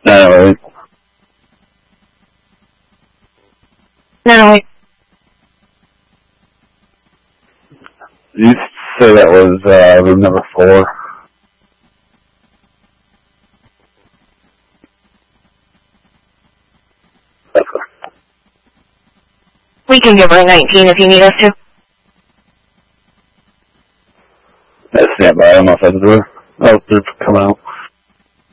908. 908. You say that was room number 4? Okay. We can give her a 19 if you need us to. Stand by, I'm outside the door. Oh, they're coming out.